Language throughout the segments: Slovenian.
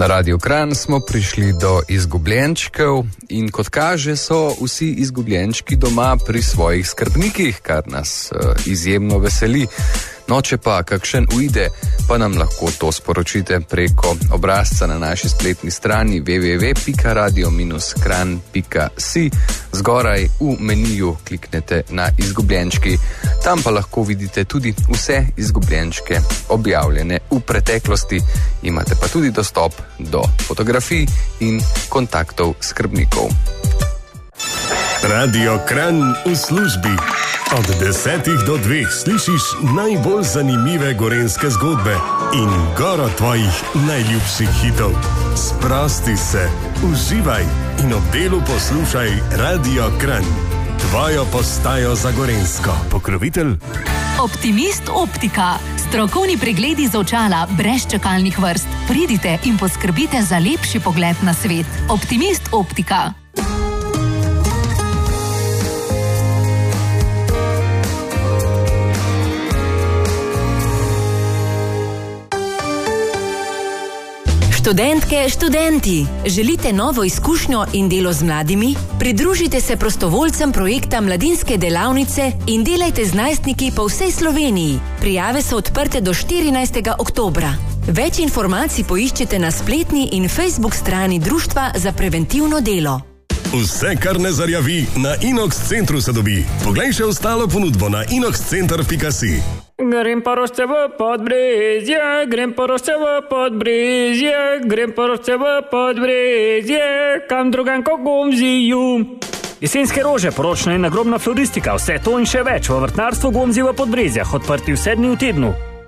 Na Radiu Kranj smo prišli do izgubljenčkov in kot kaže so vsi izgubljenčki doma pri svojih skrbnikih, kar nas izjemno veseli. No, če pa kakšen uide, pa nam lahko to sporočite preko obrazca na naši spletni strani www.radio-kranj.si. Zgoraj v meniju kliknete na izgubljenčki. Tam pa lahko vidite tudi vse izgubljenčke objavljene v preteklosti. Imate pa tudi dostop do fotografij in kontaktov skrbnikov. Radio Kranj v službi. Od 10 do 2 slišiš najbolj zanimive gorenjske zgodbe in goro tvojih najljubših hitov. Sprosti se, uživaj in ob delu poslušaj Radio Kranj. Tvojo postajo za gorenjsko. Pokrovitelj Optimist Optika. Strokovni pregledi z očala brez čakalnih vrst. Pridite in poskrbite za lepši pogled na svet. Optimist Optika. Študentke, študenti, želite novo izkušnjo in delo z mladimi? Pridružite se prostovoljcem projekta Mladinske delavnice in delajte z najstniki po vsej Sloveniji. Prijave so odprte do 14. oktobra. Več informacij poiščite na spletni in Facebook strani Društva za preventivno delo. Vse, kar ne zarjavi, na Inox centru se dobi. Poglej še ostalo ponudbo na inoxcenter.si. Grem po rošče v Podbrezje, grem po rošče v Podbrezje, grem po rošče v Podbrezje, kam drugam kot Gomziju. Jesenske rože, poročna in nagrobna floristika, vse to in še več v vrtnarstvu Gomzi v Podbrezjah, odprti vse dni v tednu.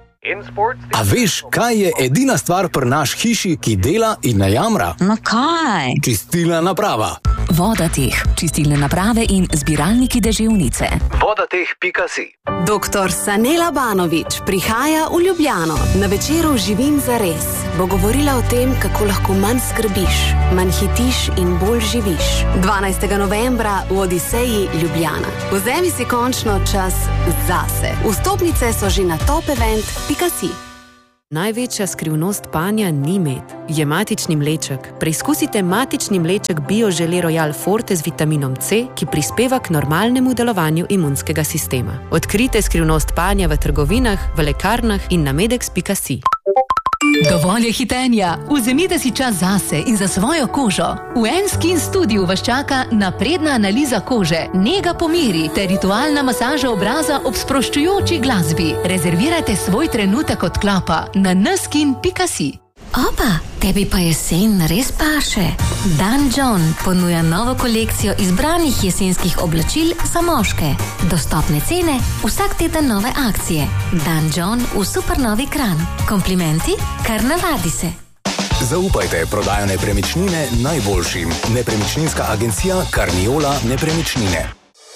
A veš, kaj je edina stvar pri naš hiši, ki dela in ne jamra? No kaj? Čistilna naprava. Vodateh, čistilne naprave in zbiralniki deževnice. Vodateh.si. Doktor Sanela Banović prihaja v Ljubljano. Na večeru Živim zares bo govorila o tem, kako lahko manj skrbiš, manj hitiš in bolj živiš. 12. novembra v Odiseji Ljubljana. Vzemi si končno čas zase. Vstopnice so že na topevent.si. Največja skrivnost panja ni med, je matični mleček. Preizkusite matični mleček Bio-Žele Royal Forte z vitaminom C, ki prispeva k normalnemu delovanju imunskega sistema. Odkrite skrivnost panja v trgovinah, v lekarnah in na medex.si. Dovolj je hitenja, vzemite si čas zase in za svojo kožo. V N-Skin Studiu vas čaka napredna analiza kože, nega po meri ter ritualna masaža obraza ob sproščujoči glasbi. Rezervirajte svoj trenutek odklopa na nskin.si. Opa, tebi pa jesen res paše. Dan John ponuja novo kolekcijo izbranih jesenskih oblačil za moške. Dostopne cene, vsak teden nove akcije. Dan John v supernovi Kranj. Komplimenti, kar navadi se. Zaupajte prodajo nepremičnine najboljšim. Nepremičninska agencija Carniola Nepremičnine.